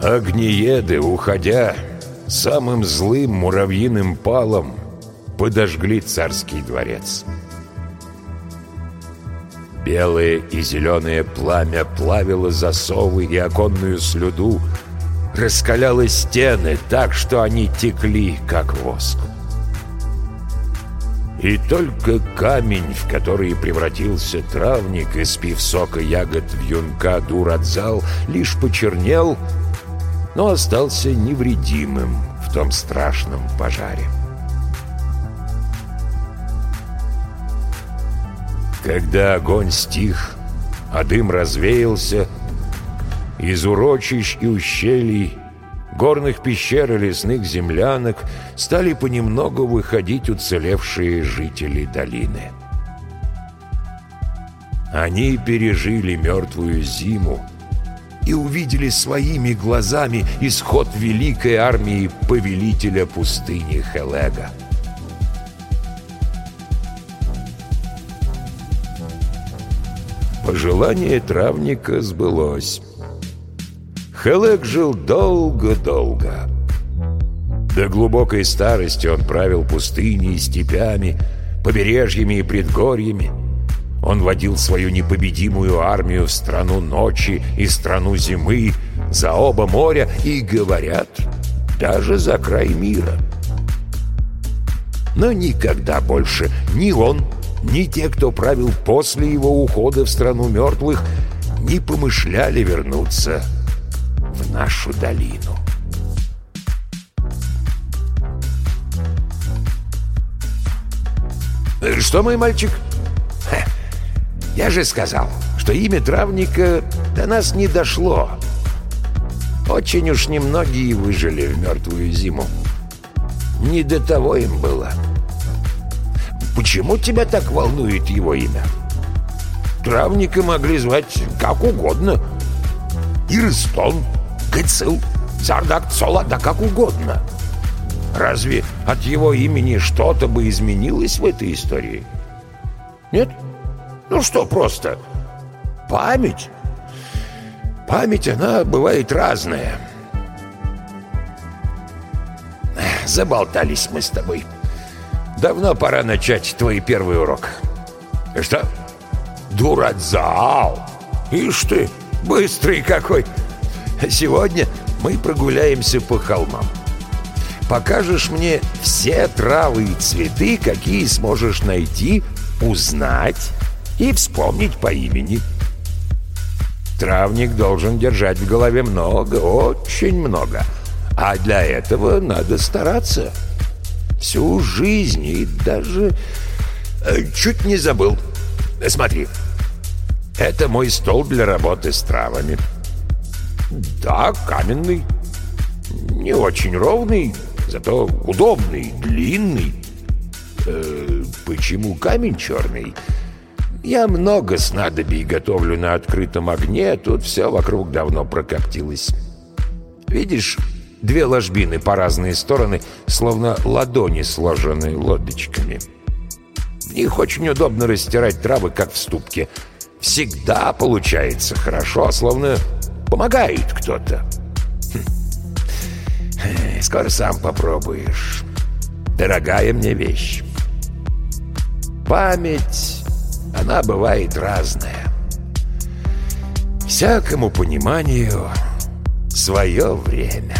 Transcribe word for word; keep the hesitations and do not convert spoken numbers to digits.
Огнееды, уходя, самым злым муравьиным палом подожгли царский дворец. Белое и зеленое пламя плавило засовы и оконную слюду, раскаляло стены так, что они текли, как воск. И только камень, в который превратился травник, испив сока ягод вьюнка Дурадзал, лишь почернел, но остался невредимым в том страшном пожаре. Когда огонь стих, а дым развеялся, из урочищ и ущелий, горных пещер и лесных землянок стали понемногу выходить уцелевшие жители долины. Они пережили мертвую зиму и увидели своими глазами исход великой армии повелителя пустыни Хелега. Пожелание травника сбылось. Хелег жил долго-долго. До глубокой старости он правил пустыней, степями, побережьями и предгорьями. Он водил свою непобедимую армию в страну ночи и страну зимы, за оба моря и, говорят, даже за край мира. Но никогда больше ни он, ни те, кто правил после его ухода в страну мертвых, не помышляли вернуться в нашу долину. Что, мой мальчик? Ха, я же сказал, что имя травника до нас не дошло. Очень уж немногие выжили в мертвую зиму. Не до того им было. Почему тебя так волнует его имя? Травника могли звать как угодно. Ирстон, Гыцил, Зардак, Цола, да как угодно. Разве от его имени что-то бы изменилось в этой истории? Нет? Ну что просто? Память? Память, она бывает разная. Заболтались мы с тобой. Давно пора начать твой первый урок. Что? Дурадзал! Ишь ты, быстрый какой! Сегодня мы прогуляемся по холмам. Покажешь мне все травы и цветы, какие сможешь найти, узнать и вспомнить по имени. Травник должен держать в голове много, очень много. А для этого надо стараться. Всю жизнь и даже... Чуть не забыл. Смотри. Это мой стол для работы с травами. Да, каменный. Не очень ровный, зато удобный, длинный. Э, почему камень черный? Я много снадобий готовлю на открытом огне, тут все вокруг давно прокоптилось. Видишь, две ложбины по разные стороны, словно ладони, сложенные лодочками. В них очень удобно растирать травы, как в ступке. Всегда получается хорошо, словно помогает кто-то. Хм. Скоро сам попробуешь. Дорогая мне вещь. Память, она бывает разная. Всякому пониманию свое время.